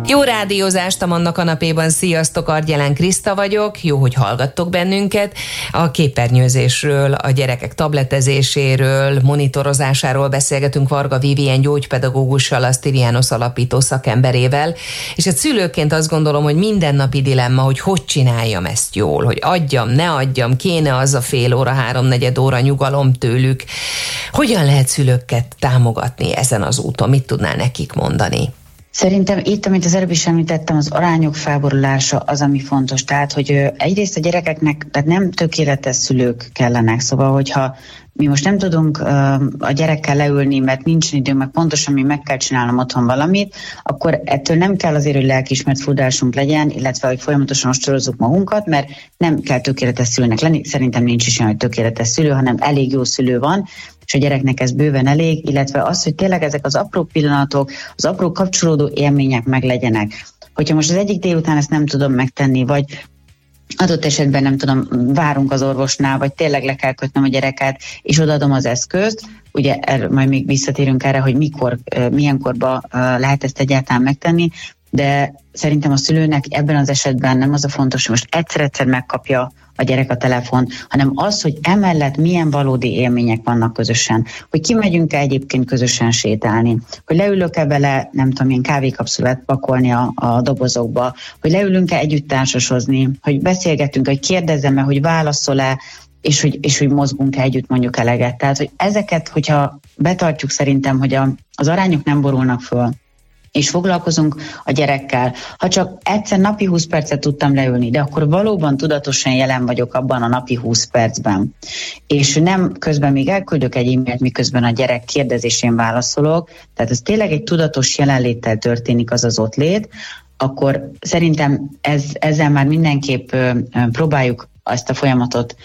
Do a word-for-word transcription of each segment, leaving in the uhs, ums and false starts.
Jó rádiózást a Manna kanapéban, sziasztok, Argyelán Kriszta vagyok, jó, hogy hallgattok bennünket. A képernyőzésről, a gyerekek tabletezéséről, monitorozásáról beszélgetünk Varga Vivien gyógypedagógussal, a Stylianos alapító szakemberével, és egy szülőként azt gondolom, hogy mindennapi dilemma, hogy hogy csináljam ezt jól, hogy adjam, ne adjam, kéne az a fél óra, háromnegyed óra nyugalom tőlük. Hogyan lehet szülőket támogatni ezen az úton? Mit tudnál nekik mondani? Szerintem itt, amit az előbb is említettem, az arányok felborulása az, ami fontos. Tehát, hogy egyrészt a gyerekeknek, tehát nem tökéletes szülők kellenek. Szóval, hogyha mi most nem tudunk a gyerekkel leülni, mert nincs időnk, meg pontosan mi meg kell csinálnom otthon valamit, akkor ettől nem kell azért, hogy lelkiismert furdalásunk legyen, illetve, hogy folyamatosan ostorozzuk magunkat, mert nem kell tökéletes szülőnek lenni. Szerintem nincs is olyan, hogy tökéletes szülő, hanem elég jó szülő van, és a gyereknek ez bőven elég, illetve az, hogy tényleg ezek az apró pillanatok, az apró kapcsolódó élmények meglegyenek. Hogyha most az egyik délután ezt nem tudom megtenni, vagy adott esetben nem tudom, várunk az orvosnál, vagy tényleg le kell kötnöm a gyereket, és odaadom az eszközt, ugye er, majd még visszatérünk erre, hogy mikor, milyen korban lehet ezt egyáltalán megtenni, de szerintem a szülőnek ebben az esetben nem az a fontos, hogy most egyszer-egyszer megkapja a gyerek a telefon, hanem az, hogy emellett milyen valódi élmények vannak közösen, hogy kimegyünk-e egyébként közösen sétálni, hogy leülök-e vele, nem tudom, ilyen kávékapszulát pakolni a, a dobozokba, hogy leülünk-e együtt társasozni, hogy beszélgetünk, hogy kérdezzem-e, hogy válaszol-e, és hogy, és hogy mozgunk együtt mondjuk eleget. Tehát, hogy ezeket, hogyha betartjuk szerintem, hogy a, az arányok nem borulnak föl, és foglalkozunk a gyerekkel. Ha csak egyszer napi húsz percet tudtam leülni, de akkor valóban tudatosan jelen vagyok abban a napi húsz percben. És nem közben még elküldök egy e-mailt, miközben a gyerek kérdezésén válaszolok, tehát ez tényleg egy tudatos jelenléttel történik az az ott lét, akkor szerintem ez, ezzel már mindenképp ö, ö, próbáljuk ezt a folyamatot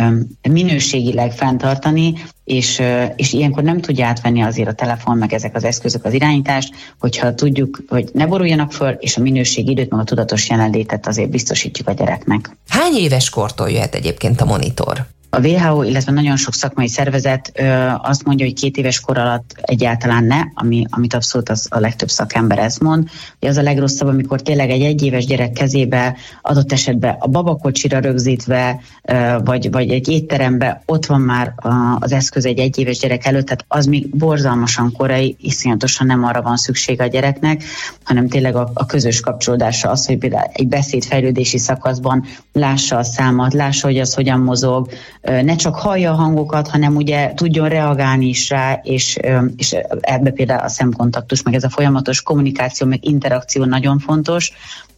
minőségileg fenntartani, és, és ilyenkor nem tudja átvenni azért a telefon, meg ezek az eszközök az irányítást, hogyha tudjuk, hogy ne boruljanak föl, és a minőségi időt, meg a tudatos jelenlétet azért biztosítjuk a gyereknek. Hány éves kortól jöhet egyébként a monitor? A dupla vé há ó, illetve nagyon sok szakmai szervezet ö, azt mondja, hogy két éves kor alatt egyáltalán ne, ami, amit abszolút az, a legtöbb szakember ezt mond. Hogy az a legrosszabb, amikor tényleg egy egyéves gyerek kezébe, adott esetben a babakocsira rögzítve, ö, vagy, vagy egy étterembe ott van már a, az eszköz egy egyéves gyerek előtt, tehát az még borzalmasan korai, iszonyatosan nem arra van szüksége a gyereknek, hanem tényleg a, a közös kapcsolódása az, hogy például egy beszédfejlődési szakaszban lássa a számat, lássa, hogy az hogyan mozog, ne csak hallja a hangokat, hanem ugye tudjon reagálni is rá, és, és ebbe például a szemkontaktus, meg ez a folyamatos kommunikáció, meg interakció nagyon fontos.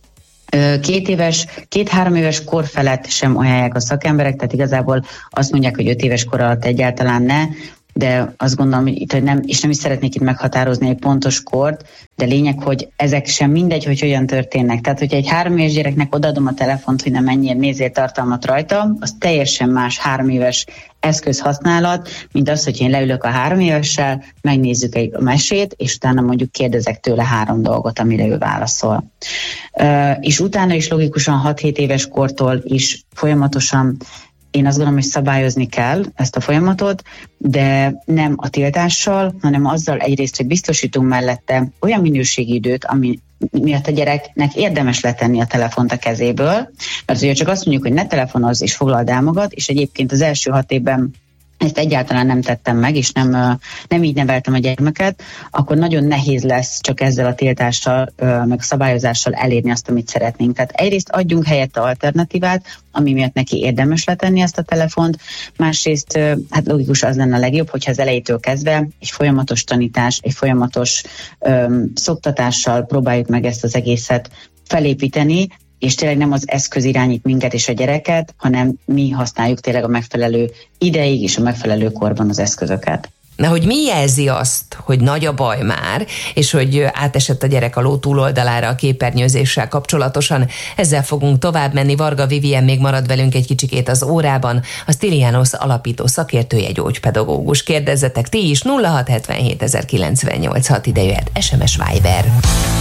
Két éves, két-három éves kor felett sem ajánlják a szakemberek, tehát igazából azt mondják, hogy öt éves kor alatt egyáltalán ne, de azt gondolom, hogy itt hogy nem, és nem is szeretnék itt meghatározni egy pontos kort, de lényeg, hogy ezek sem mindegy, hogy hogyan történnek. Tehát, hogyha egy három éves gyereknek odaadom a telefont, hogy nem mennyire nézzél tartalmat rajta, az teljesen más három éves eszközhasználat, mint az, hogy én leülök a három évessel, megnézzük egy mesét, és utána mondjuk kérdezek tőle három dolgot, amire ő válaszol. Uh, és utána is logikusan hat-hét éves kortól is folyamatosan én azt gondolom, hogy szabályozni kell ezt a folyamatot, de nem a tiltással, hanem azzal egyrészt, hogy biztosítunk mellette olyan minőségi időt, ami miatt a gyereknek érdemes letenni a telefont a kezéből, mert ugye csak azt mondjuk, hogy ne telefonozz és foglald el magad, és egyébként az első hat évben ezt egyáltalán nem tettem meg, és nem, nem így neveltem a gyermeket, akkor nagyon nehéz lesz csak ezzel a tiltással, meg a szabályozással elérni azt, amit szeretnénk. Tehát egyrészt adjunk helyette alternatívát, ami miatt neki érdemes letenni ezt a telefont, másrészt hát logikus az lenne a legjobb, hogyha az elejétől kezdve egy folyamatos tanítás, egy folyamatos öm, szoktatással próbáljuk meg ezt az egészet felépíteni, és tényleg nem az eszköz irányít minket és a gyereket, hanem mi használjuk tényleg a megfelelő ideig és a megfelelő korban az eszközöket. Na, hogy mi jelzi azt, hogy nagy a baj már, és hogy átesett a gyerek a ló túloldalára a képernyőzéssel kapcsolatosan, ezzel fogunk tovább menni. Varga Vivien még marad velünk egy kicsikét az órában, a Stylianos alapító szakértője, gyógypedagógus. Kérdezzetek ti is, nulla hat hetvenhét ezerkilencszáznyolcvanhat ide jöhet es em es Viber.